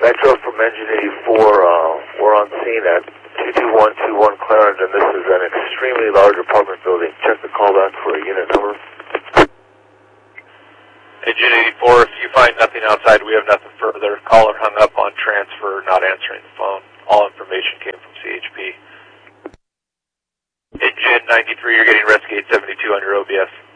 Metro from Engine 84, we're on scene at 22121 Clarendon. This is an extremely large apartment building. Check the callback for a unit number. Engine 84, if you find nothing outside, we have nothing further. Caller hung up on transfer, not answering the phone. All information came from CHP. Engine 93, you're getting Rescue 872 on your OBS.